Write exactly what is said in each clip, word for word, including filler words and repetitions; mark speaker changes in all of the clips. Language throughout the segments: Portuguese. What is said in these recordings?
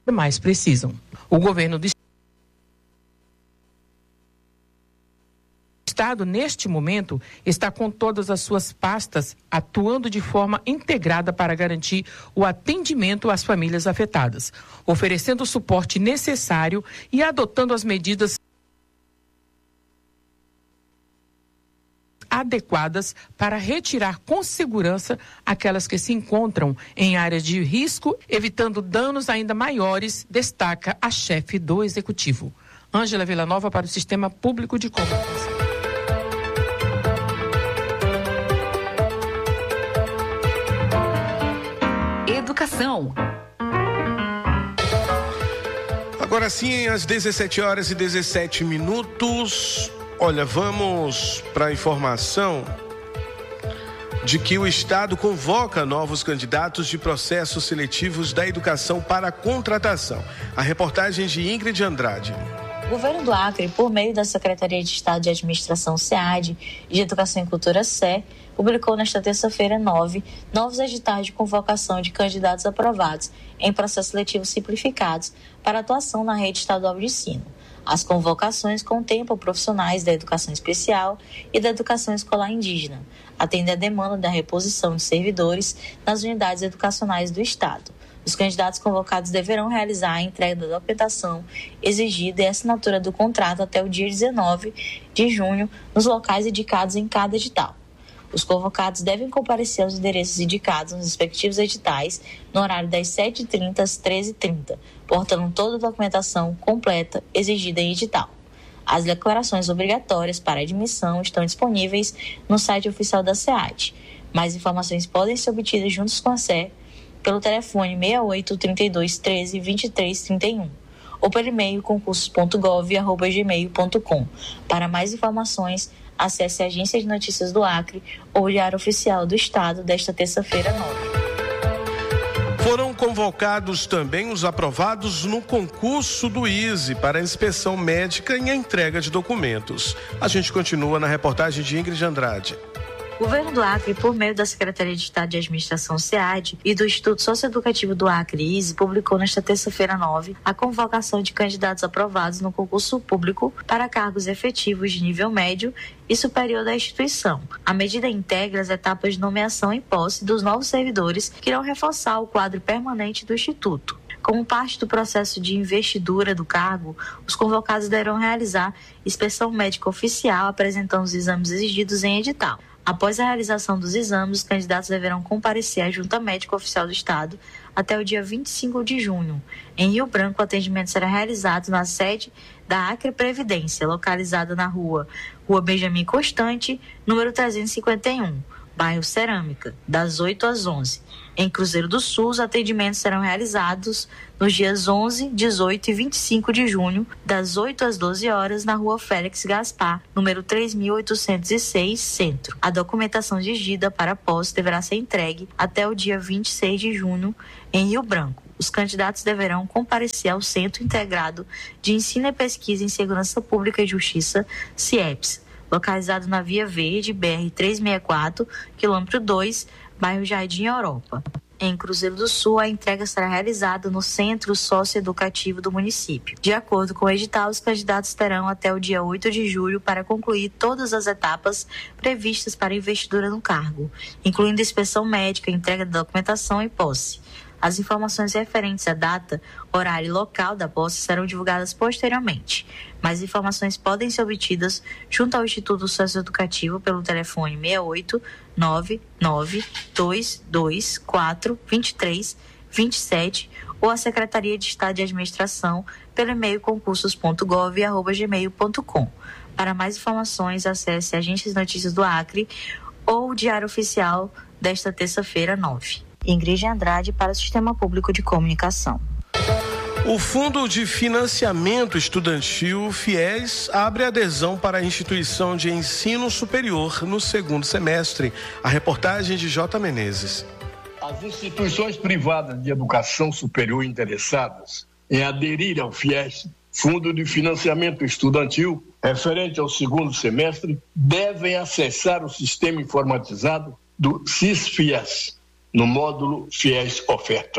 Speaker 1: mais precisam. O governo do Estado, neste momento, está com todas as suas pastas atuando de forma integrada para garantir o atendimento às famílias afetadas, oferecendo o suporte necessário e adotando as medidas adequadas para retirar com segurança aquelas que se encontram em áreas de risco, evitando danos ainda maiores, destaca a chefe do Executivo. Ângela Villanova para o Sistema Público de Comunicação.
Speaker 2: Educação.
Speaker 3: Agora sim, às dezessete horas e dezessete minutos. Olha, vamos para a informação de que o Estado convoca novos candidatos de processos seletivos da educação para a contratação. A reportagem de Ingrid Andrade.
Speaker 4: O governo do Acre, por meio da Secretaria de Estado de Administração SEAD e de Educação e Cultura S E, publicou nesta terça-feira nove novos editais de convocação de candidatos aprovados em processos seletivos simplificados para atuação na rede estadual de ensino. As convocações contemplam profissionais da educação especial e da educação escolar indígena, atendendo à demanda da reposição de servidores nas unidades educacionais do Estado. Os candidatos convocados deverão realizar a entrega da documentação exigida e a assinatura do contrato até o dia dezenove de junho nos locais indicados em cada edital. Os convocados devem comparecer aos endereços indicados nos respectivos editais no horário das sete e trinta às treze e trinta, portando toda a documentação completa exigida em edital. As declarações obrigatórias para admissão estão disponíveis no site oficial da SEAD. Mais informações podem ser obtidas juntos com a S E pelo telefone seis oito, trinta e dois, treze, vinte e três, trinta e um ou pelo e-mail concursos ponto gov arroba gmail ponto com. Para mais informações, acesse a Agência de Notícias do Acre ou o Diário Oficial do Estado desta terça-feira nove.
Speaker 3: Foram convocados também os aprovados no concurso do I S E para a inspeção médica e a entrega de documentos. A gente continua na reportagem de Ingrid Andrade.
Speaker 4: O governo do Acre, por meio da Secretaria de Estado de Administração SEAD e do Instituto Socioeducativo do Acre, I S E, publicou nesta terça-feira nove a convocação de candidatos aprovados no concurso público para cargos efetivos de nível médio e superior da instituição. A medida integra as etapas de nomeação e posse dos novos servidores que irão reforçar o quadro permanente do Instituto. Como parte do processo de investidura do cargo, os convocados deverão realizar inspeção médica oficial apresentando os exames exigidos em edital. Após a realização dos exames, os candidatos deverão comparecer à Junta Médica Oficial do Estado até o dia vinte e cinco de junho. Em Rio Branco, o atendimento será realizado na sede da Acre Previdência, localizada na rua, Rua Benjamin Constante, número trezentos e cinquenta e um, bairro Cerâmica, das oito às onze. Em Cruzeiro do Sul, os atendimentos serão realizados nos dias onze, dezoito e vinte e cinco de junho, das oito às doze horas, na rua Félix Gaspar, número três mil oitocentos e seis, Centro. A documentação exigida para a posse deverá ser entregue até o dia vinte e seis de junho, em Rio Branco. Os candidatos deverão comparecer ao Centro Integrado de Ensino e Pesquisa em Segurança Pública e Justiça, CIEPS, localizado na Via Verde, B R trezentos e sessenta e quatro, quilômetro dois, bairro Jardim Europa. Em Cruzeiro do Sul, a entrega será realizada no Centro Socioeducativo do município. De acordo com o edital, os candidatos terão até o dia oito de julho para concluir todas as etapas previstas para investidura no cargo, incluindo inspeção médica, entrega da documentação e posse. As informações referentes à data, horário e local da posse serão divulgadas posteriormente. Mais informações podem ser obtidas junto ao Instituto Socioeducativo pelo telefone seis oito, nove nove, dois dois quatro, dois três dois sete ou a Secretaria de Estado de Administração pelo e-mail concursos ponto gov arroba gmail ponto com. Para mais informações, acesse a Agência de Notícias do Acre ou o Diário Oficial desta terça-feira nove. Ingrid Andrade para o Sistema Público de Comunicação.
Speaker 3: O Fundo de Financiamento Estudantil, FIES, abre adesão para a instituição de ensino superior no segundo semestre. A reportagem de J. Menezes.
Speaker 5: As instituições privadas de educação superior interessadas em aderir ao FIES, Fundo de Financiamento Estudantil, referente ao segundo semestre, devem acessar o sistema informatizado do SIS-FIES, no módulo FIES Oferta.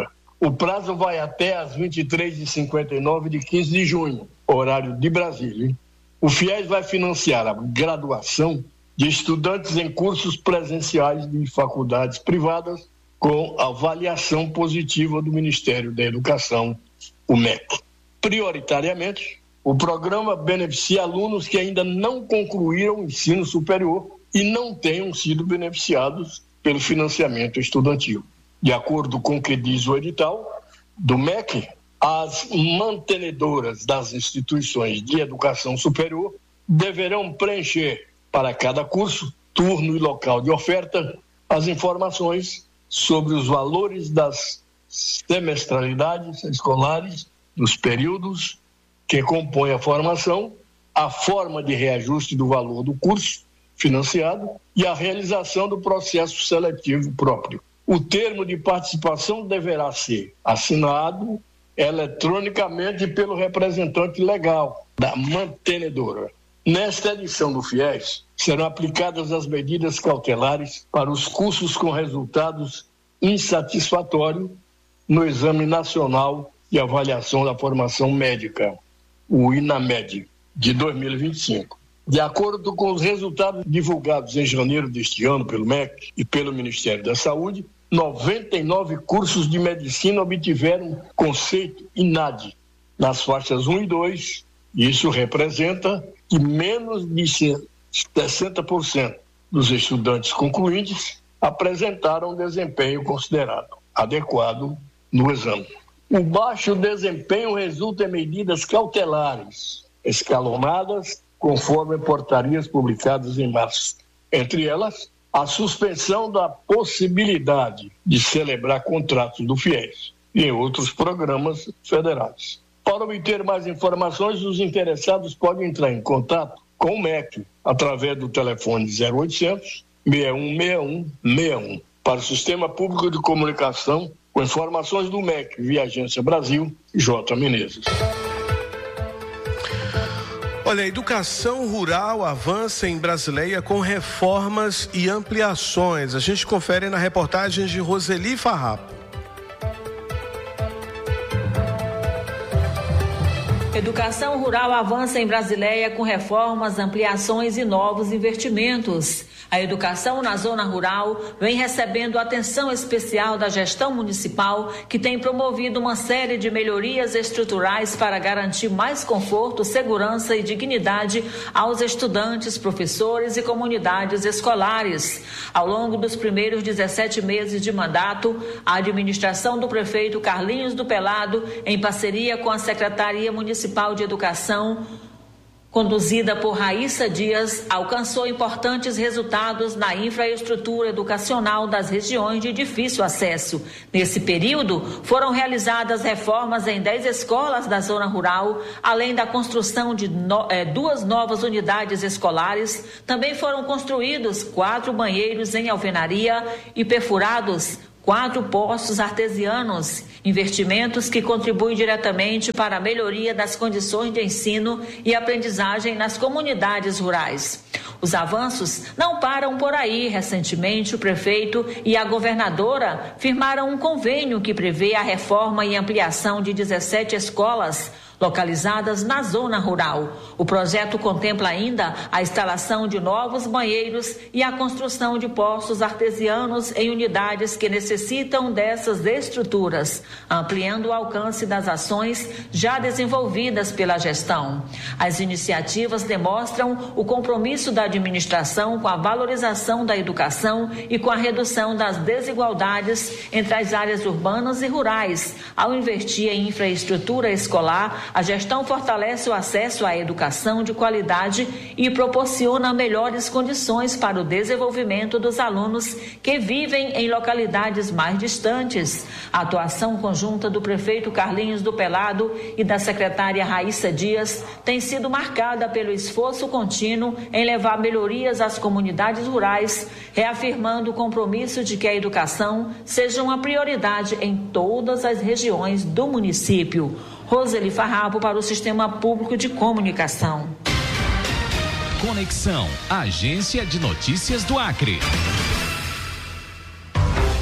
Speaker 5: O prazo vai até às vinte e três e cinquenta e nove de quinze de junho, horário de Brasília. Hein? O FIES vai financiar a graduação de estudantes em cursos presenciais de faculdades privadas com avaliação positiva do Ministério da Educação, o M E C. Prioritariamente, o programa beneficia alunos que ainda não concluíram o ensino superior e não tenham sido beneficiados pelo financiamento estudantil. De acordo com o que diz o edital do M E C, as mantenedoras das instituições de educação superior deverão preencher para cada curso, turno e local de oferta as informações sobre os valores das semestralidades escolares, dos períodos que compõem a formação, a forma de reajuste do valor do curso financiado e a realização do processo seletivo próprio. O termo de participação deverá ser assinado eletronicamente pelo representante legal da mantenedora. Nesta edição do FIES, serão aplicadas as medidas cautelares para os cursos com resultados insatisfatórios no Exame Nacional de Avaliação da Formação Médica, o INAMED, de dois mil e vinte e cinco. De acordo com os resultados divulgados em janeiro deste ano pelo M E C e pelo Ministério da Saúde, noventa e nove cursos de medicina obtiveram conceito INAD nas faixas um e dois. Isso representa que menos de sessenta por cento dos estudantes concluintes apresentaram desempenho considerado adequado no exame. O baixo desempenho resulta em medidas cautelares, escalonadas, conforme portarias publicadas em março. Entre elas, a suspensão da possibilidade de celebrar contratos do FIES e em outros programas federais. Para obter mais informações, os interessados podem entrar em contato com o M E C através do telefone zero oitocentos, seis um seis um seis um. Para o Sistema Público de Comunicação, com informações do M E C via Agência Brasil, J. Menezes.
Speaker 3: Olha, a educação rural avança em Brasileia com reformas e ampliações. A gente confere na reportagem de Roseli Farrapo.
Speaker 6: Educação rural avança em Brasileia com reformas, ampliações e novos investimentos. A educação na zona rural vem recebendo atenção especial da gestão municipal, que tem promovido uma série de melhorias estruturais para garantir mais conforto, segurança e dignidade aos estudantes, professores e comunidades escolares. Ao longo dos primeiros dezessete meses de mandato, a administração do prefeito Carlinhos do Pelado, em parceria com a Secretaria Municipal de Educação, conduzida por Raíssa Dias, alcançou importantes resultados na infraestrutura educacional das regiões de difícil acesso. Nesse período, foram realizadas reformas em dez escolas da zona rural, além da construção de no, eh, duas novas unidades escolares. Também foram construídos quatro banheiros em alvenaria e perfurados quatro poços artesianos, investimentos que contribuem diretamente para a melhoria das condições de ensino e aprendizagem nas comunidades rurais. Os avanços não param por aí. Recentemente, o prefeito e a governadora firmaram um convênio que prevê a reforma e ampliação de dezessete escolas localizadas na zona rural. O projeto contempla ainda a instalação de novos banheiros e a construção de poços artesianos em unidades que necessitam dessas estruturas, ampliando o alcance das ações já desenvolvidas pela gestão. As iniciativas demonstram o compromisso da administração com a valorização da educação e com a redução das desigualdades entre as áreas urbanas e rurais. Ao investir em infraestrutura escolar, a gestão fortalece o acesso à educação de qualidade e proporciona melhores condições para o desenvolvimento dos alunos que vivem em localidades mais distantes. A atuação conjunta do prefeito Carlinhos do Pelado e da secretária Raíssa Dias tem sido marcada pelo esforço contínuo em levar melhorias às comunidades rurais, reafirmando o compromisso de que a educação seja uma prioridade em todas as regiões do município. Roseli Farrapo para o Sistema Público de Comunicação.
Speaker 7: Conexão, Agência de Notícias do Acre.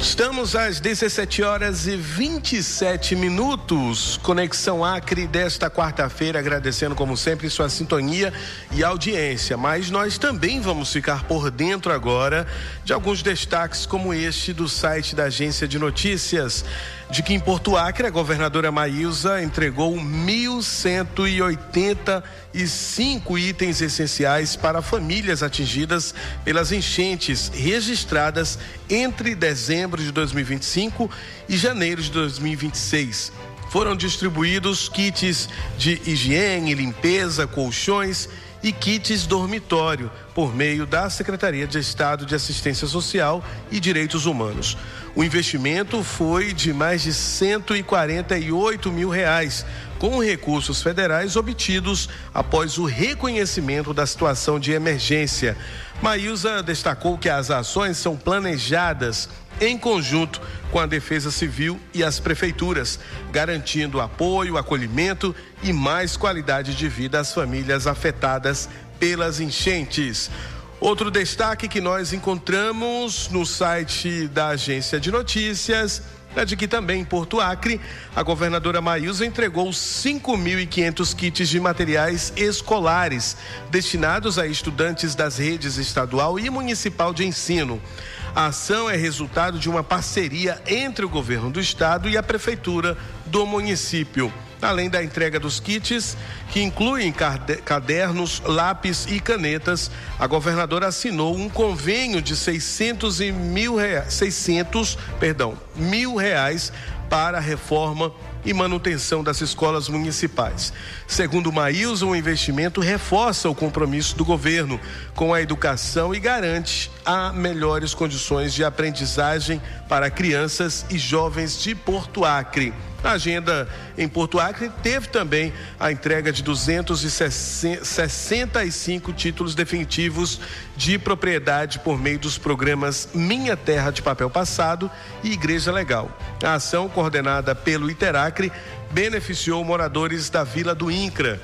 Speaker 3: Estamos às dezessete horas e vinte e sete minutos. Conexão Acre desta quarta-feira, agradecendo como sempre sua sintonia e audiência. Mas nós também vamos ficar por dentro agora de alguns destaques como este do site da Agência de Notícias, de que em Porto Acre a governadora Maísa entregou mil cento e oitenta e cinco itens essenciais para famílias atingidas pelas enchentes registradas entre dezembro de dois mil e vinte e cinco e janeiro de dois mil e vinte e seis. Foram distribuídos kits de higiene, limpeza, colchões e kits dormitório por meio da Secretaria de Estado de Assistência Social e Direitos Humanos. O investimento foi de mais de cento e quarenta e oito mil reais, com recursos federais obtidos após o reconhecimento da situação de emergência. Maísa destacou que as ações são planejadas em conjunto com a Defesa Civil e as prefeituras, garantindo apoio, acolhimento e mais qualidade de vida às famílias afetadas pelas enchentes. Outro destaque que nós encontramos no site da Agência de Notícias é de que também em Porto Acre, a governadora Maísa entregou cinco mil e quinhentos kits de materiais escolares destinados a estudantes das redes estadual e municipal de ensino. A ação é resultado de uma parceria entre o governo do estado e a prefeitura do município. Além da entrega dos kits, que incluem cadernos, lápis e canetas, a governadora assinou um convênio de seiscentos e mil reais, seiscentos, perdão, mil reais para a reforma e manutenção das escolas municipais. Segundo Maísa, o investimento reforça o compromisso do governo com a educação e garante a melhores condições de aprendizagem para crianças e jovens de Porto Acre. A agenda em Porto Acre teve também a entrega de duzentos e sessenta e cinco títulos definitivos de propriedade por meio dos programas Minha Terra de Papel Passado e Igreja Legal. A ação, coordenada pelo Iteracre, beneficiou moradores da Vila do Incra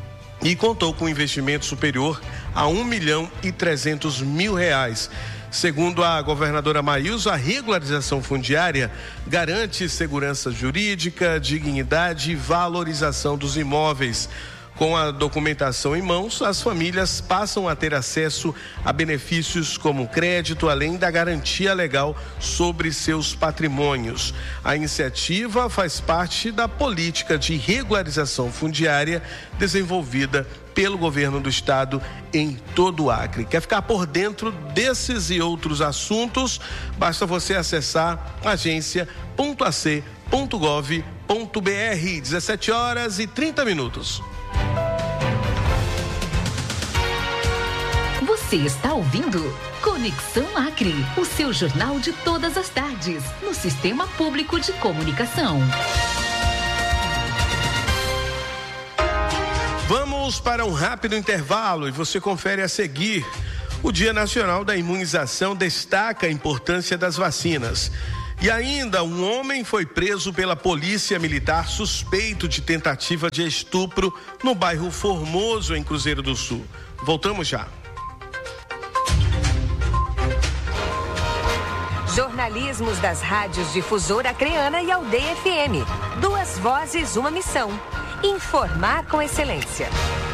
Speaker 3: e contou com um investimento superior a um milhão e trezentos mil reais. Segundo a governadora Maísa, a regularização fundiária garante segurança jurídica, dignidade e valorização dos imóveis. Com a documentação em mãos, as famílias passam a ter acesso a benefícios como crédito, além da garantia legal sobre seus patrimônios. A iniciativa faz parte da política de regularização fundiária desenvolvida pelo governo do estado em todo o Acre. Quer ficar por dentro desses e outros assuntos? Basta você acessar agência ponto a c ponto gov ponto b r. dezessete horas e trinta minutos.
Speaker 2: Você está ouvindo Conexão Acre, o seu jornal de todas as tardes, no Sistema Público de Comunicação.
Speaker 3: Vamos para um rápido intervalo e você confere a seguir. O Dia Nacional da Imunização destaca a importância das vacinas. E ainda, um homem foi preso pela Polícia Militar suspeito de tentativa de estupro no bairro Formoso, em Cruzeiro do Sul. Voltamos já.
Speaker 7: Jornalismos das rádios Difusora Acreana e Aldeia F M. Duas vozes, uma missão. Informar com excelência.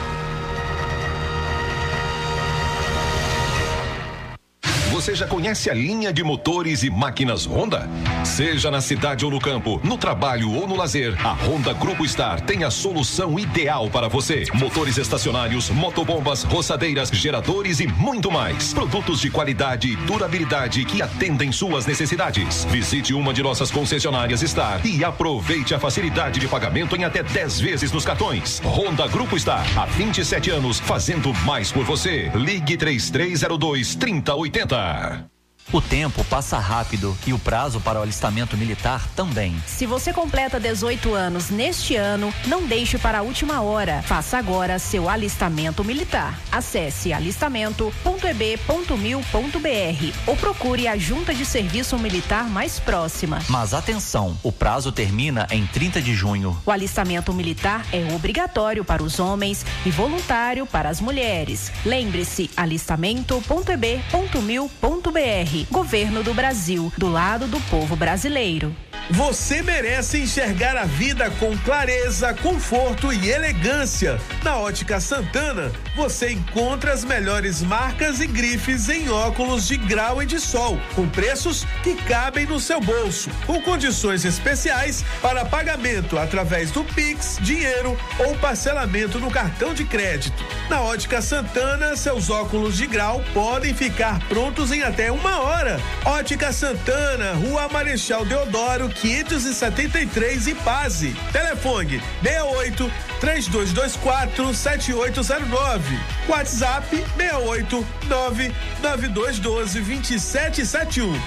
Speaker 8: Você já conhece a linha de motores e máquinas Honda? Seja na cidade ou no campo, no trabalho ou no lazer, a Honda Grupo Star tem a solução ideal para você. Motores estacionários, motobombas, roçadeiras, geradores e muito mais. Produtos de qualidade e durabilidade que atendem suas necessidades. Visite uma de nossas concessionárias Star e aproveite a facilidade de pagamento em até dez vezes nos cartões. Honda Grupo Star, há vinte e sete anos, fazendo mais por você. Ligue três três zero dois, três zero oito zero.
Speaker 9: O tempo passa rápido e o prazo para o alistamento militar também.
Speaker 10: Se você completa dezoito anos neste ano, não deixe para a última hora. Faça agora seu alistamento militar. Acesse alistamento ponto e b ponto mil ponto b r ou procure a junta de serviço militar mais próxima.
Speaker 9: Mas atenção, o prazo termina em trinta de junho.
Speaker 10: O alistamento militar é obrigatório para os homens e voluntário para as mulheres. Lembre-se, alistamento ponto e b ponto mil ponto b r. R. Governo do Brasil, do lado do povo brasileiro.
Speaker 11: Você merece enxergar a vida com clareza, conforto e elegância. Na Ótica Santana, você encontra as melhores marcas e grifes em óculos de grau e de sol, com preços que cabem no seu bolso, com condições especiais para pagamento através do Pix, dinheiro ou parcelamento no cartão de crédito. Na Ótica Santana, seus óculos de grau podem ficar prontos em até uma hora. Ótica Santana, Rua Marechal Deodoro, quinhentos e setenta e três, Ipase. Telefone seis oito, três dois dois quatro, sete oito zero nove. WhatsApp seis oito, nove nove dois um dois, dois sete sete um.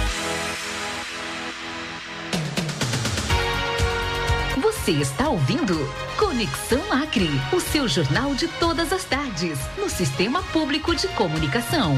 Speaker 2: Você está ouvindo Conexão Acre, o seu jornal de todas as tardes, no Sistema Público de Comunicação.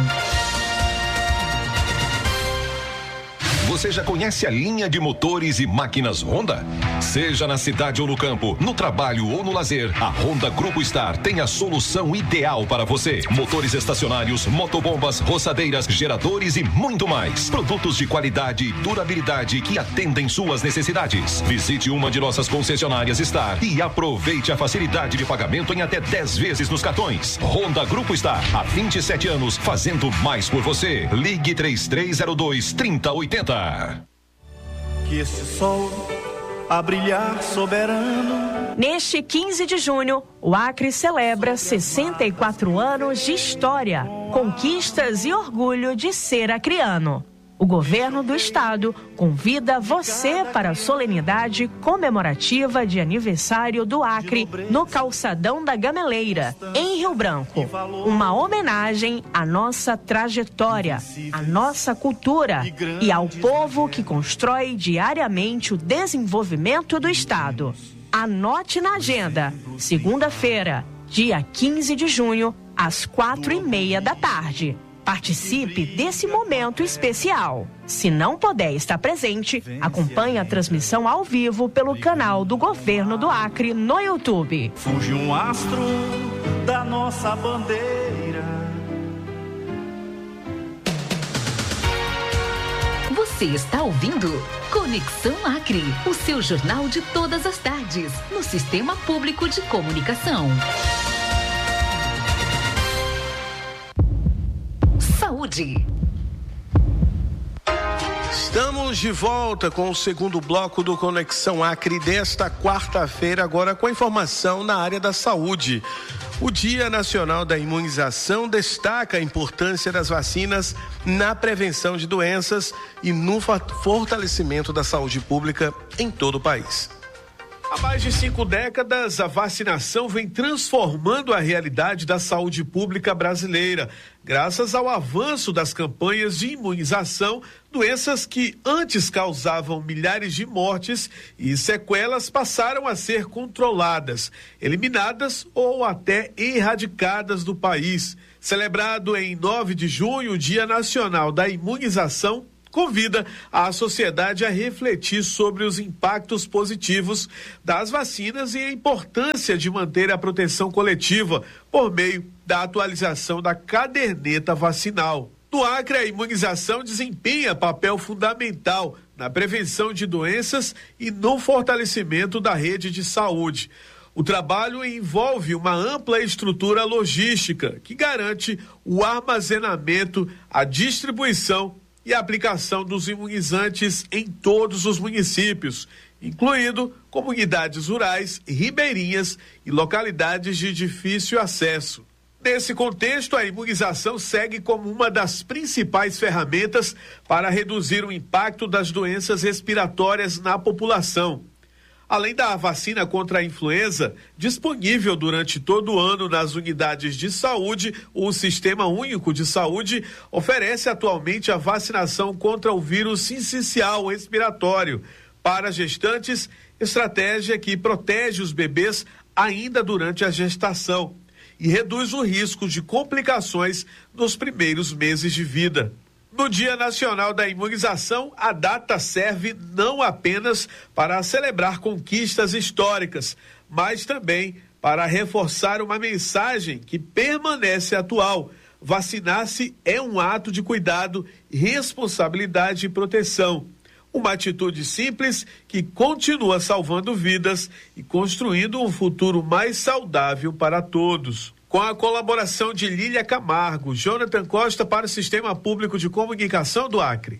Speaker 8: Você já conhece a linha de motores e máquinas Honda? Seja na cidade ou no campo, no trabalho ou no lazer, a Honda Grupo Star tem a solução ideal para você. Motores estacionários, motobombas, roçadeiras, geradores e muito mais. Produtos de qualidade e durabilidade que atendem suas necessidades. Visite uma de nossas concessionárias Star e aproveite a facilidade de pagamento em até dez vezes nos cartões. Honda Grupo Star, há vinte e sete anos, fazendo mais por você. Ligue três três zero dois, três zero oito zero.
Speaker 12: Que esse sol a brilhar soberano.
Speaker 10: Neste quinze de junho, o Acre celebra sessenta e quatro anos de história, conquistas e orgulho de ser acreano. O governo do estado convida você para a solenidade comemorativa de aniversário do Acre no Calçadão da Gameleira, em Rio Branco. Uma homenagem à nossa trajetória, à nossa cultura e ao povo que constrói diariamente o desenvolvimento do estado. Anote na agenda, segunda-feira, dia quinze de junho, às quatro e meia da tarde. Participe desse momento especial. Se não puder estar presente, acompanhe a transmissão ao vivo pelo canal do Governo do Acre no YouTube.
Speaker 12: Surge um astro da nossa bandeira.
Speaker 2: Você está ouvindo Conexão Acre, o seu jornal de todas as tardes, no Sistema Público de Comunicação. Saúde.
Speaker 3: Estamos de volta com o segundo bloco do Conexão Acre desta quarta-feira, agora com informação na área da saúde. O Dia Nacional da Imunização destaca a importância das vacinas na prevenção de doenças e no fortalecimento da saúde pública em todo o país.
Speaker 11: Há mais de cinco décadas, a vacinação vem transformando a realidade da saúde pública brasileira, graças ao avanço das campanhas de imunização. Doenças que antes causavam milhares de mortes e sequelas passaram a ser controladas, eliminadas ou até erradicadas do país. Celebrado em nove de junho, o Dia Nacional da Imunização convida a sociedade a refletir sobre os impactos positivos das vacinas e a importância de manter a proteção coletiva por meio da atualização da caderneta vacinal. No Acre, a imunização desempenha papel fundamental na prevenção de doenças e no fortalecimento da rede de saúde. O trabalho envolve uma ampla estrutura logística que garante o armazenamento, a distribuição e a aplicação dos imunizantes em todos os municípios, incluindo comunidades rurais, ribeirinhas e localidades de difícil acesso. Nesse contexto, a imunização segue como uma das principais ferramentas para reduzir o impacto das doenças respiratórias na população. Além da vacina contra a influenza, disponível durante todo o ano nas unidades de saúde, o Sistema Único de Saúde oferece atualmente a vacinação contra o vírus sincicial respiratório para gestantes, estratégia que protege os bebês ainda durante a gestação e reduz o risco de complicações nos primeiros meses de vida. No Dia Nacional da Imunização, a data serve não apenas para celebrar conquistas históricas, mas também para reforçar uma mensagem que permanece atual: Vacinar-se é um ato de cuidado, responsabilidade e proteção. Uma atitude simples que continua salvando vidas e construindo um futuro mais saudável para todos. Com a colaboração de Lília Camargo, Jonathan Costa para o Sistema Público de Comunicação do Acre.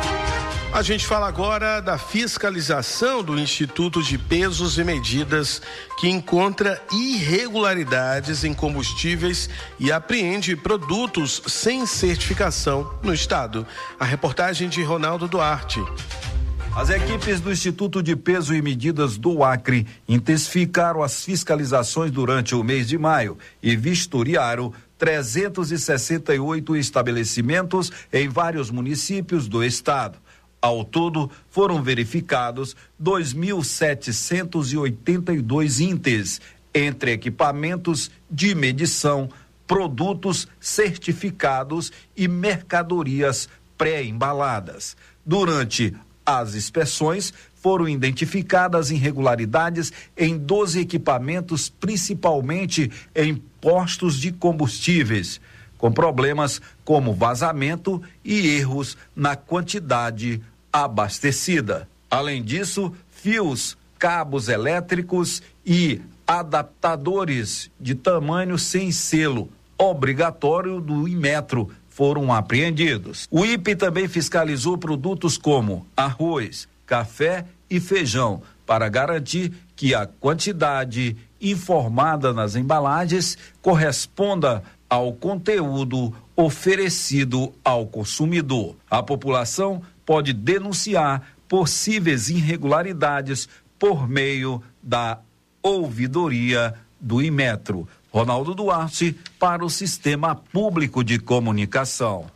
Speaker 11: A gente fala agora da fiscalização do Instituto de Pesos e Medidas, que encontra irregularidades em combustíveis e apreende produtos sem certificação no estado. A reportagem de Ronaldo Duarte.
Speaker 13: As equipes do Instituto de Peso e Medidas do Acre intensificaram as fiscalizações durante o mês de maio e vistoriaram trezentos e sessenta e oito estabelecimentos em vários municípios do estado. Ao todo, foram verificados dois mil setecentos e oitenta e dois índices, entre equipamentos de medição, produtos certificados e mercadorias pré-embaladas. Durante as inspeções, foram identificadas irregularidades em doze equipamentos, principalmente em postos de combustíveis, com problemas como vazamento e erros na quantidade abastecida. Além disso, fios, cabos elétricos e adaptadores de tamanho sem selo obrigatório do Inmetro foram apreendidos. O I P E também fiscalizou produtos como arroz, café e feijão para garantir que a quantidade informada nas embalagens corresponda ao conteúdo oferecido ao consumidor. A população pode denunciar possíveis irregularidades por meio da ouvidoria do Inmetro. Ronaldo Duarte para o Sistema Público de Comunicação.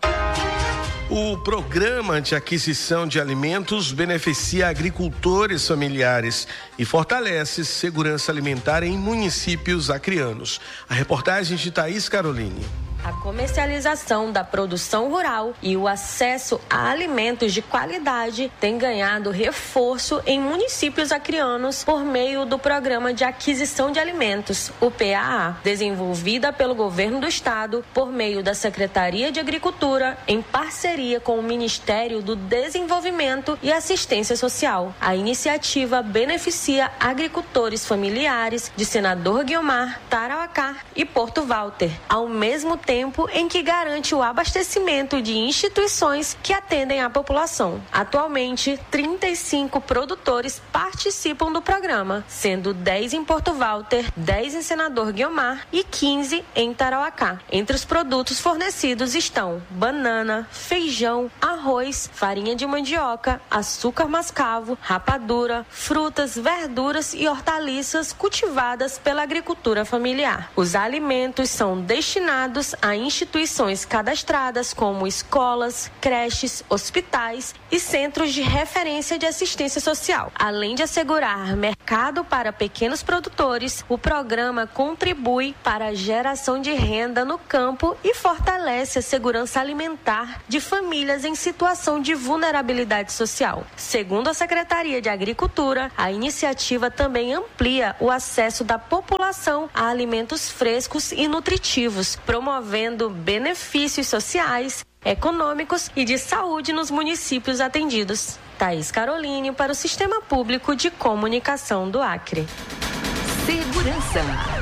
Speaker 3: O Programa de Aquisição de Alimentos beneficia agricultores familiares e fortalece segurança alimentar em municípios acreanos. A reportagem de Thaís Caroline.
Speaker 14: A comercialização da produção rural e o acesso a alimentos de qualidade tem ganhado reforço em municípios acreanos por meio do Programa de Aquisição de Alimentos, o P A A, desenvolvida pelo Governo do Estado por meio da Secretaria de Agricultura em parceria com o Ministério do Desenvolvimento e Assistência Social. A iniciativa beneficia agricultores familiares de Senador Guiomar, Tarauacá e Porto Walter, ao mesmo tempo tempo em que garante o abastecimento de instituições que atendem a população. Atualmente, trinta e cinco produtores participam do programa, sendo dez em Porto Walter, dez em Senador Guiomar e quinze em Tarauacá. Entre os produtos fornecidos estão banana, feijão, arroz, farinha de mandioca, açúcar mascavo, rapadura, frutas, verduras e hortaliças cultivadas pela agricultura familiar. Os alimentos são destinados a instituições cadastradas como escolas, creches, hospitais e centros de referência de assistência social. Além de assegurar mercado para pequenos produtores, o programa contribui para a geração de renda no campo e fortalece a segurança alimentar de famílias em situação de vulnerabilidade social. Segundo a Secretaria de Agricultura, a iniciativa também amplia o acesso da população a alimentos frescos e nutritivos, promovendo benefícios sociais, econômicos e de saúde nos municípios atendidos. Thaís Caroline para o Sistema Público de Comunicação do Acre.
Speaker 2: Segurança.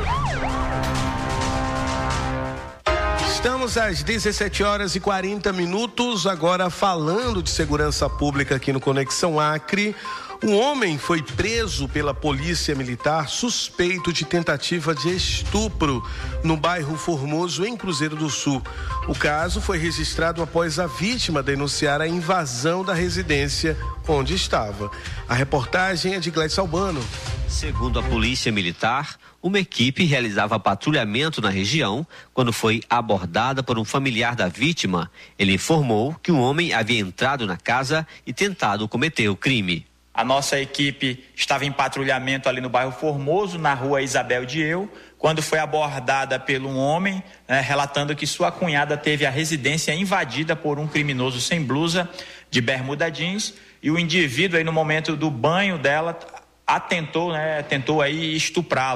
Speaker 3: Estamos às dezessete horas e quarenta minutos, agora falando de segurança pública aqui no Conexão Acre. Um homem foi preso pela Polícia Militar suspeito de tentativa de estupro no bairro Formoso, em Cruzeiro do Sul. O caso foi registrado após a vítima denunciar a invasão da residência onde estava. A reportagem é de Gleidson Albano.
Speaker 15: Segundo a Polícia Militar, uma equipe realizava patrulhamento na região quando foi abordada por um familiar da vítima. Ele informou que um homem havia entrado na casa e tentado cometer o crime.
Speaker 16: A nossa equipe estava em patrulhamento ali no bairro Formoso, na rua Isabel de Eu, quando foi abordada por um homem, né, relatando que sua cunhada teve a residência invadida por um criminoso sem blusa, de bermuda jeans, e o indivíduo aí no momento do banho dela atentou, né, tentou aí estuprá-la.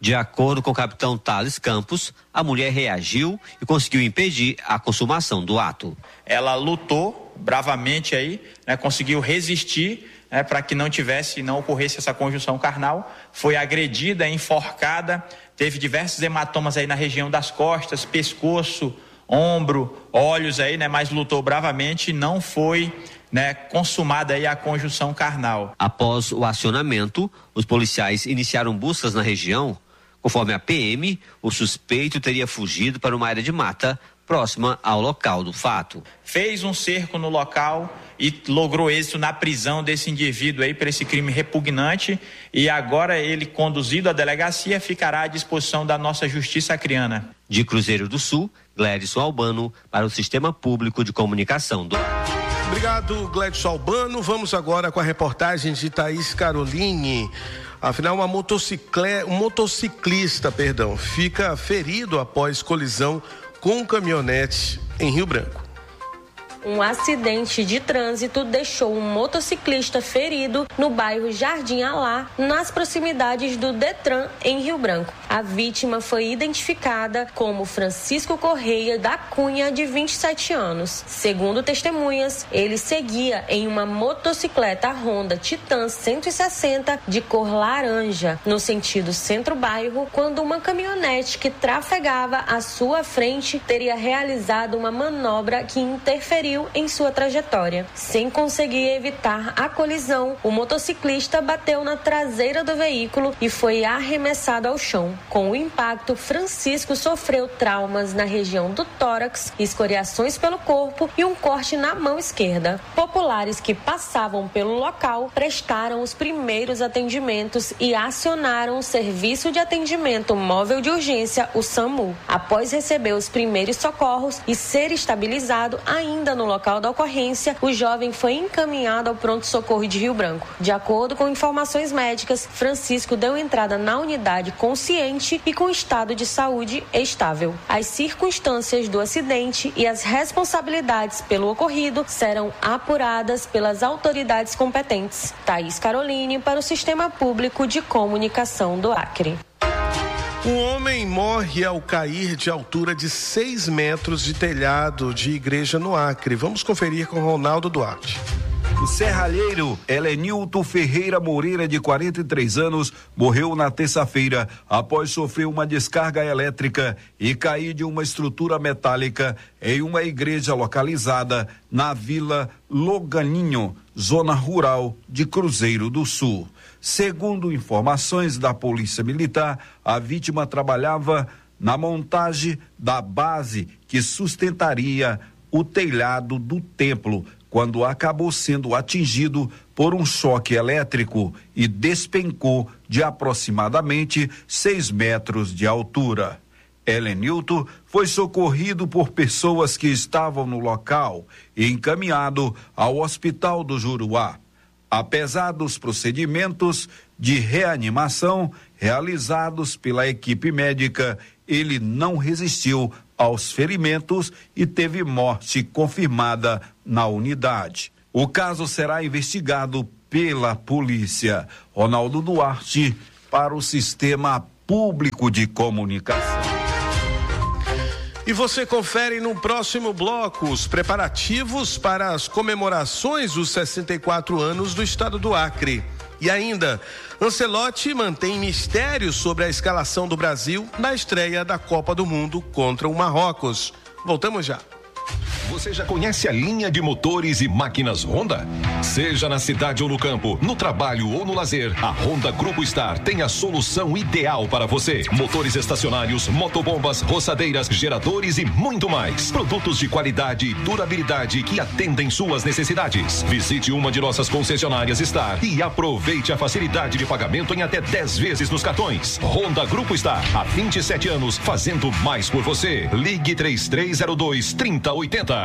Speaker 15: De acordo com o capitão Thales Campos, a mulher reagiu e conseguiu impedir a consumação do ato.
Speaker 16: Ela lutou bravamente aí, né, conseguiu resistir, né, para que não tivesse, não ocorresse essa conjunção carnal. Foi agredida, enforcada, teve diversos hematomas aí na região das costas, pescoço, ombro, olhos aí, né, mas lutou bravamente e não foi, né, consumada aí a conjunção carnal.
Speaker 15: Após o acionamento, os policiais iniciaram buscas na região. Conforme a P M, o suspeito teria fugido para uma área de mata próxima ao local do fato.
Speaker 16: Fez um cerco no local e logrou êxito na prisão desse indivíduo aí por esse crime repugnante, e agora ele, conduzido à delegacia, ficará à disposição da nossa Justiça Acreana.
Speaker 15: De Cruzeiro do Sul, Gledson Albano para o Sistema Público de Comunicação do...
Speaker 3: Obrigado, Gledson Albano. Vamos agora com a reportagem de Thaís Caroline. Afinal, uma motocicle... um motociclista, perdão, fica ferido após colisão com um caminhonete em Rio Branco.
Speaker 14: Um acidente de trânsito deixou um motociclista ferido no bairro Jardim Alá, nas proximidades do Detran, em Rio Branco. A vítima foi identificada como Francisco Correia da Cunha, de vinte e sete anos. Segundo testemunhas, ele seguia em uma motocicleta Honda Titan cento e sessenta de cor laranja, no sentido centro-bairro, quando uma caminhonete que trafegava à sua frente teria realizado uma manobra que interferiu em sua trajetória. Sem conseguir evitar a colisão, o motociclista bateu na traseira do veículo e foi arremessado ao chão. Com o impacto, Francisco sofreu traumas na região do tórax, escoriações pelo corpo e um corte na mão esquerda. Populares que passavam pelo local prestaram os primeiros atendimentos e acionaram o Serviço de Atendimento Móvel de Urgência, o SAMU. Após receber os primeiros socorros e ser estabilizado ainda no local da ocorrência, o jovem foi encaminhado ao pronto-socorro de Rio Branco. De acordo com informações médicas, Francisco deu entrada na unidade consciente e com estado de saúde estável. As circunstâncias do acidente e as responsabilidades pelo ocorrido serão apuradas pelas autoridades competentes. Thaís Caroline para o Sistema Público de Comunicação do Acre.
Speaker 3: Um homem morre ao cair de altura de seis metros de telhado de igreja no Acre. Vamos conferir com Ronaldo Duarte.
Speaker 13: O serralheiro Helenilton Ferreira Moreira, de quarenta e três anos, morreu na terça-feira após sofrer uma descarga elétrica e cair de uma estrutura metálica em uma igreja localizada na Vila Loganinho, zona rural de Cruzeiro do Sul. Segundo informações da Polícia Militar, a vítima trabalhava na montagem da base que sustentaria o telhado do templo, quando acabou sendo atingido por um choque elétrico e despencou de aproximadamente seis metros de altura. Helenilton foi socorrido por pessoas que estavam no local e encaminhado ao Hospital do Juruá. Apesar dos procedimentos de reanimação realizados pela equipe médica, ele não resistiu aos ferimentos e teve morte confirmada na unidade. O caso será investigado pela polícia. Ronaldo Duarte para o Sistema Público de Comunicação.
Speaker 3: E você confere no próximo bloco os preparativos para as comemorações dos sessenta e quatro anos do estado do Acre. E ainda, Ancelotti mantém mistério sobre a escalação do Brasil na estreia da Copa do Mundo contra o Marrocos. Voltamos já.
Speaker 8: Você já conhece a linha de motores e máquinas Honda? Seja na cidade ou no campo, no trabalho ou no lazer, a Honda Grupo Star tem a solução ideal para você. Motores estacionários, motobombas, roçadeiras, geradores e muito mais. Produtos de qualidade e durabilidade que atendem suas necessidades. Visite uma de nossas concessionárias Star e aproveite a facilidade de pagamento em até dez vezes nos cartões. Honda Grupo Star, há vinte e sete anos, fazendo mais por você. Ligue três três zero dois, três zero oito zero.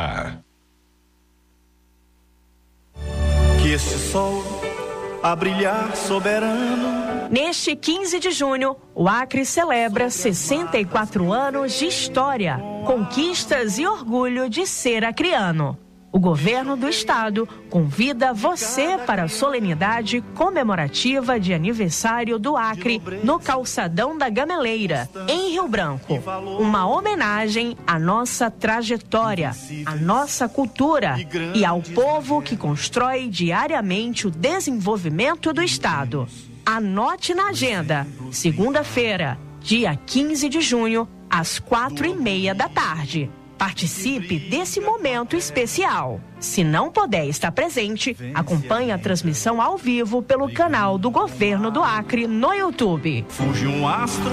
Speaker 12: Que este sol a brilhar soberano.
Speaker 10: Neste quinze de junho, o Acre celebra sessenta e quatro anos de história, conquistas e orgulho de ser acreano. O Governo do Estado convida você para a solenidade comemorativa de aniversário do Acre no Calçadão da Gameleira, em Rio Branco. Uma homenagem à nossa trajetória, à nossa cultura e ao povo que constrói diariamente o desenvolvimento do Estado. Anote na agenda, segunda-feira, dia quinze de junho, às quatro e meia da tarde. Participe desse momento especial. Se não puder estar presente, acompanhe a transmissão ao vivo pelo canal do Governo do Acre no YouTube.
Speaker 12: Surge um astro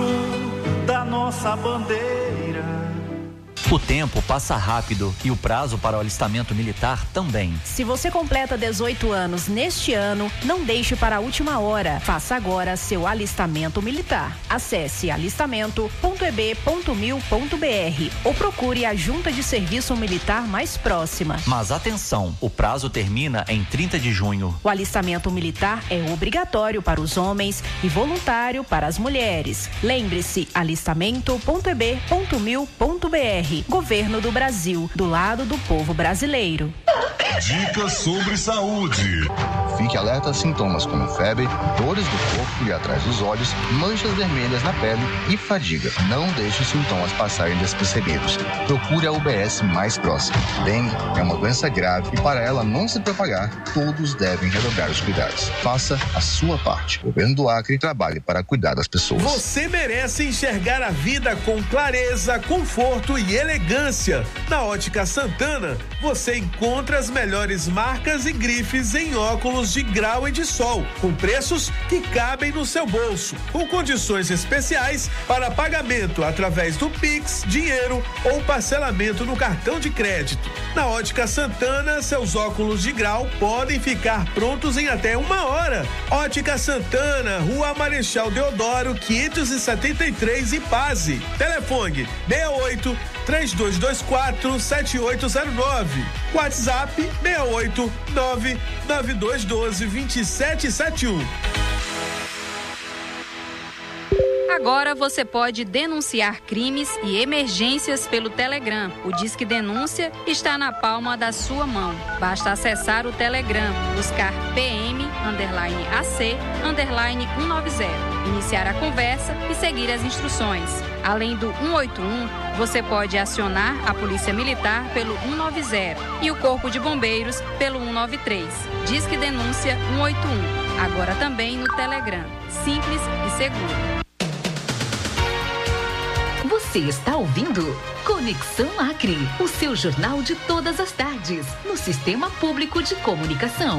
Speaker 12: da nossa bandeira.
Speaker 9: O tempo passa rápido e o prazo para o alistamento militar também.
Speaker 10: Se você completa dezoito anos neste ano, não deixe para a última hora. Faça agora seu alistamento militar. Acesse alistamento ponto e b ponto mil ponto b r ou procure a junta de serviço militar mais próxima.
Speaker 9: Mas atenção, o prazo termina em trinta de junho.
Speaker 10: O alistamento militar é obrigatório para os homens e voluntário para as mulheres. Lembre-se, alistamento ponto e b ponto mil ponto b r. Governo do Brasil, do lado do povo brasileiro.
Speaker 17: Dicas sobre saúde.
Speaker 18: Fique alerta a sintomas como febre, dores do corpo e atrás dos olhos, manchas vermelhas na pele e fadiga. Não deixe os sintomas passarem despercebidos. Procure a U B S mais próxima. Dengue é uma doença grave e para ela não se propagar, todos devem redobrar os cuidados. Faça a sua parte. O Governo do Acre trabalhe para cuidar das pessoas.
Speaker 11: Você merece enxergar a vida com clareza, conforto e elegância. Na Ótica Santana, você encontra as melhores marcas e grifes em óculos de grau e de sol, com preços que cabem no seu bolso, com condições especiais para pagamento através do Pix, dinheiro ou parcelamento no cartão de crédito. Na Ótica Santana, seus óculos de grau podem ficar prontos em até uma hora. Ótica Santana, Rua Marechal Deodoro, quinhentos e setenta e três, Ipase. Telefone seis oito, três dois dois quatro, sete oito zero nove. WhatsApp seis oito nove nove dois um dois, dois sete sete um.
Speaker 19: Agora você pode denunciar crimes e emergências pelo Telegram. O Disque Denúncia está na palma da sua mão. Basta acessar o Telegram, buscar P M, underline A C, underline cento e noventa, iniciar a conversa e seguir as instruções. Além do cento e oitenta e um, você pode acionar a Polícia Militar pelo cento e noventa e o Corpo de Bombeiros pelo cento e noventa e três. Disque Denúncia cento e oitenta e um, agora também no Telegram. Simples e seguro.
Speaker 2: Você está ouvindo Conexão Acre, o seu jornal de todas as tardes, no Sistema Público de Comunicação.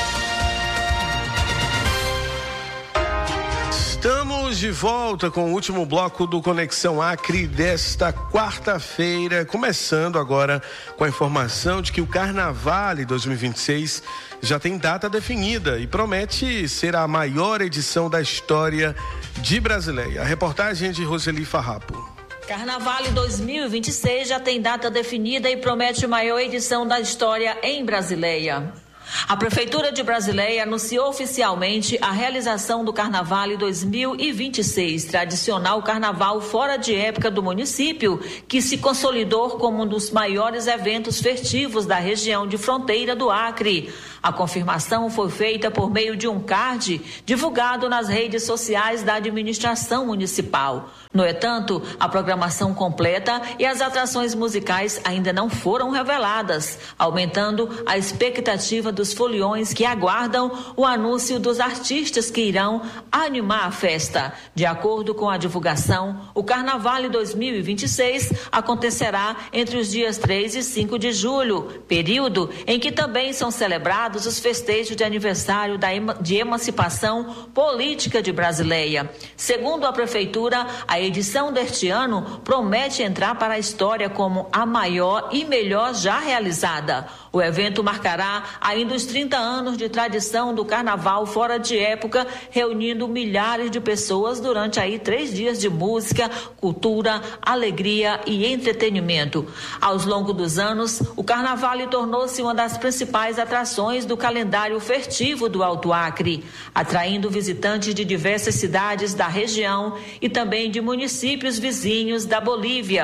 Speaker 3: Estamos de volta com o último bloco do Conexão Acre desta quarta-feira, começando agora com a informação de que o Carnaval dois mil e vinte e seis já tem data definida e promete ser a maior edição da história de Brasileia. A reportagem de Roseli Farrapo.
Speaker 6: Carnaval dois mil e vinte e seis já tem data definida e promete a maior edição da história em Brasileia. A Prefeitura de Brasileia anunciou oficialmente a realização do Carnaval dois mil e vinte e seis, tradicional carnaval fora de época do município, que se consolidou como um dos maiores eventos festivos da região de fronteira do Acre. A confirmação foi feita por meio de um card divulgado nas redes sociais da administração municipal. No entanto, a programação completa e as atrações musicais ainda não foram reveladas, aumentando a expectativa dos foliões que aguardam o anúncio dos artistas que irão animar a festa. De acordo com a divulgação, o Carnaval dois mil e vinte e seis acontecerá entre os dias três e cinco de julho, período em que também são celebrados os festejos de aniversário da ema, de emancipação política de Brasileia. Segundo a Prefeitura, a edição deste ano promete entrar para a história como a maior e melhor já realizada. O evento marcará ainda os trinta anos de tradição do carnaval fora de época, reunindo milhares de pessoas durante aí três dias de música, cultura, alegria e entretenimento. Aos longos dos anos, o carnaval tornou-se uma das principais atrações do calendário festivo do Alto Acre, atraindo visitantes de diversas cidades da região e também de municípios vizinhos da Bolívia.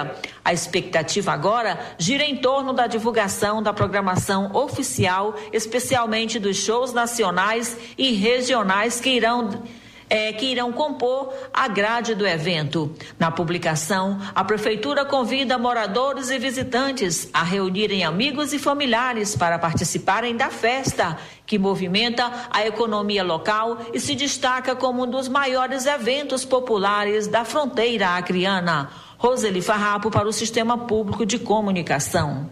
Speaker 6: A expectativa agora gira em torno da divulgação da programação oficial, especialmente dos shows nacionais e regionais que irão É, que irão compor a grade do evento. Na publicação, a Prefeitura convida moradores e visitantes a reunirem amigos e familiares para participarem da festa, que movimenta a economia local e se destaca como um dos maiores eventos populares da fronteira acreana. Roseli Farrapo para o Sistema Público de Comunicação.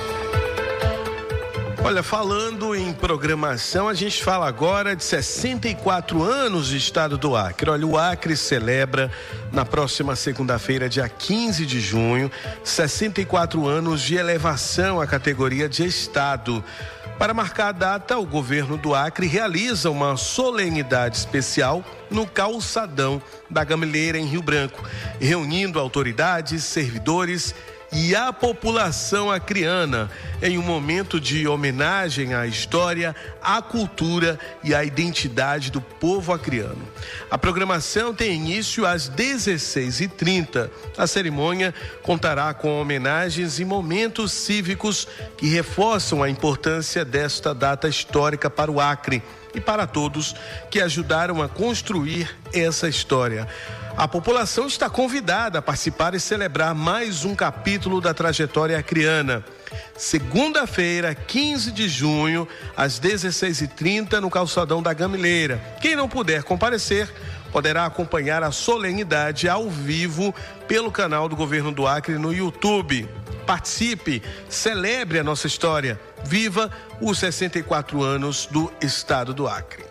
Speaker 3: Olha, falando em programação, a gente fala agora de sessenta e quatro anos de estado do Acre. Olha, o Acre celebra na próxima segunda-feira, dia quinze de junho, sessenta e quatro anos de elevação à categoria de estado. Para marcar a data, o governo do Acre realiza uma solenidade especial no calçadão da Gamileira, em Rio Branco, reunindo autoridades, servidores e a população acreana em um momento de homenagem à história, à cultura e à identidade do povo acreano. A programação tem início às dezesseis e trinta. A cerimônia contará com homenagens e momentos cívicos que reforçam a importância desta data histórica para o Acre e para todos que ajudaram a construir essa história. A população está convidada a participar e celebrar mais um capítulo da trajetória acreana. Segunda-feira, quinze de junho, às dezesseis e trinta, no calçadão da Gamileira. Quem não puder comparecer, poderá acompanhar a solenidade ao vivo pelo canal do Governo do Acre no YouTube. Participe, celebre a nossa história. Viva os sessenta e quatro anos do estado do Acre.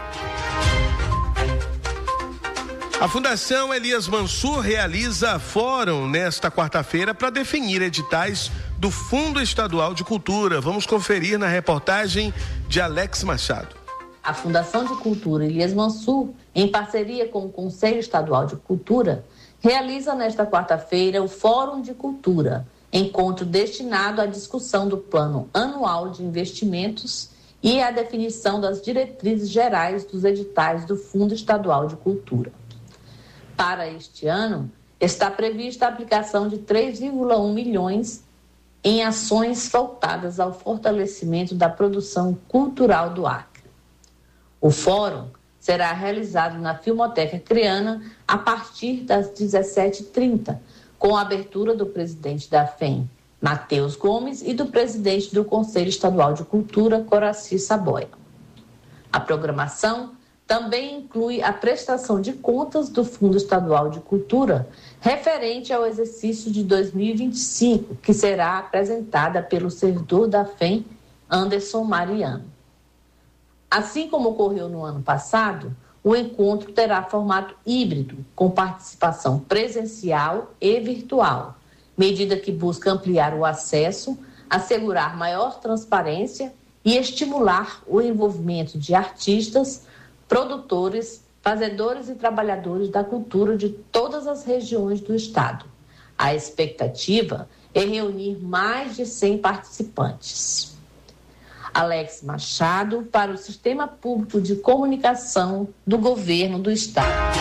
Speaker 3: A Fundação Elias Mansur realiza fórum nesta quarta-feira para definir editais do Fundo Estadual de Cultura. Vamos conferir na reportagem de Alex Machado.
Speaker 20: A Fundação de Cultura Elias Mansur, em parceria com o Conselho Estadual de Cultura, realiza nesta quarta-feira o Fórum de Cultura, encontro destinado à discussão do Plano Anual de Investimentos e à definição das diretrizes gerais dos editais do Fundo Estadual de Cultura. Para este ano, está prevista a aplicação de três vírgula um milhões em ações voltadas ao fortalecimento da produção cultural do Acre. O fórum será realizado na Filmoteca Acreana a partir das dezessete e trinta, com a abertura do presidente da F E M, Matheus Gomes, e do presidente do Conselho Estadual de Cultura, Coraci Saboia. A programação também inclui a prestação de contas do Fundo Estadual de Cultura referente ao exercício de dois mil e vinte e cinco, que será apresentada pelo servidor da F E M, Anderson Mariano. Assim como ocorreu no ano passado, o encontro terá formato híbrido, com participação presencial e virtual, medida que busca ampliar o acesso, assegurar maior transparência e estimular o envolvimento de artistas, produtores, fazedores e trabalhadores da cultura de todas as regiões do estado. A expectativa é reunir mais de cem participantes. Alex Machado, para o Sistema Público de Comunicação do Governo do Estado.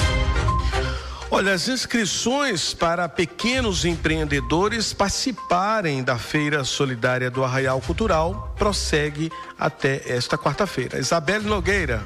Speaker 3: Olha, as inscrições para pequenos empreendedores participarem da Feira Solidária do Arraial Cultural prossegue até esta quarta-feira. Isabelle Nogueira.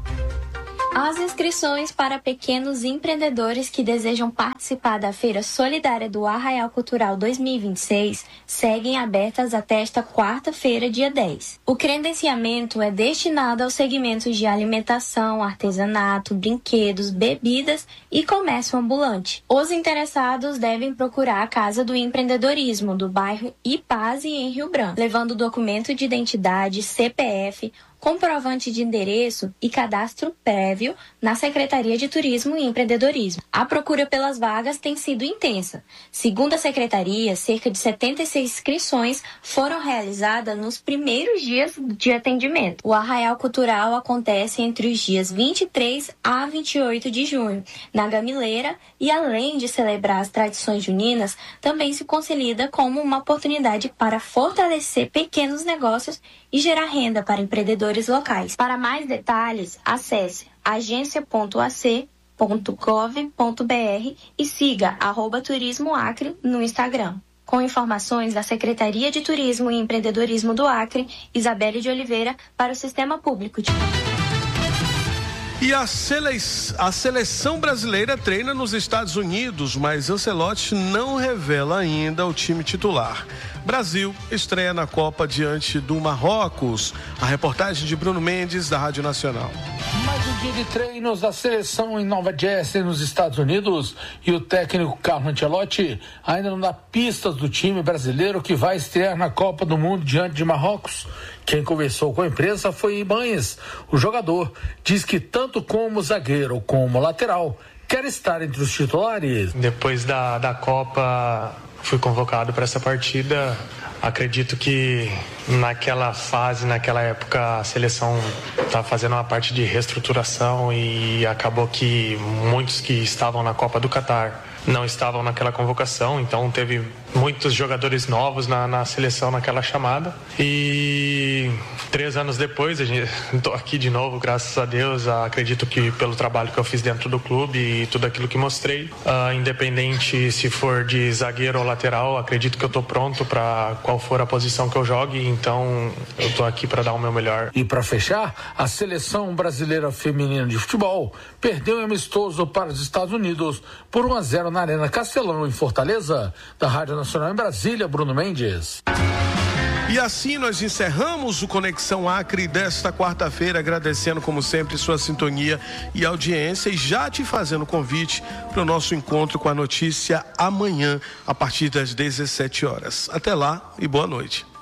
Speaker 21: As inscrições para pequenos empreendedores que desejam participar da Feira Solidária do Arraial Cultural dois mil e vinte e seis seguem abertas até esta quarta-feira, dia dez. O credenciamento é destinado aos segmentos de alimentação, artesanato, brinquedos, bebidas e comércio ambulante. Os interessados devem procurar a Casa do Empreendedorismo do bairro Ipase, em Rio Branco, levando documento de identidade, C P F, comprovante de endereço e cadastro prévio na Secretaria de Turismo e Empreendedorismo. A procura pelas vagas tem sido intensa. Segundo a Secretaria, cerca de setenta e seis inscrições foram realizadas nos primeiros dias de atendimento. O Arraial Cultural acontece entre os dias vinte e três a vinte e oito de junho, na Gamileira, e além de celebrar as tradições juninas, também se consolida como uma oportunidade para fortalecer pequenos negócios e gerar renda para empreendedores locais. Para mais detalhes, acesse agência ponto a c ponto gov ponto br e siga arroba Turismo Acre no Instagram. Com informações da Secretaria de Turismo e Empreendedorismo do Acre, Isabelle de Oliveira, para o Sistema Público de...
Speaker 3: E a, sele... a seleção brasileira treina nos Estados Unidos, mas Ancelotti não revela ainda o time titular. Brasil estreia na Copa diante do Marrocos. A reportagem de Bruno Mendes, da Rádio Nacional.
Speaker 1: Mais um dia de treinos da seleção em Nova Jersey, nos Estados Unidos, e o técnico Carlo Ancelotti ainda não dá pistas do time brasileiro que vai estrear na Copa do Mundo diante de Marrocos. Quem conversou com a imprensa foi Ibanez. O jogador diz que tanto como zagueiro como lateral quer estar entre os titulares.
Speaker 22: Depois da, da Copa, fui convocado para essa partida. Acredito que naquela fase, naquela época, a seleção estava fazendo uma parte de reestruturação e acabou que muitos que estavam na Copa do Catar não estavam naquela convocação, então teve muitos jogadores novos na, na seleção naquela chamada. E três anos depois, estou aqui de novo, graças a Deus. Acredito que pelo trabalho que eu fiz dentro do clube e tudo aquilo que mostrei, uh, independente se for de zagueiro ou lateral, acredito que eu estou pronto para qual for a posição que eu jogue, então eu estou aqui para dar o meu melhor.
Speaker 1: E para fechar, a seleção brasileira feminina de futebol perdeu um amistoso para os Estados Unidos por um a zero na Arena Castelão, em Fortaleza. Da Rádio Nacional em Brasília, Bruno Mendes.
Speaker 3: E assim nós encerramos o Conexão Acre desta quarta-feira, agradecendo como sempre sua sintonia e audiência e já te fazendo convite para o nosso encontro com a notícia amanhã a partir das dezessete horas. Até lá e boa noite.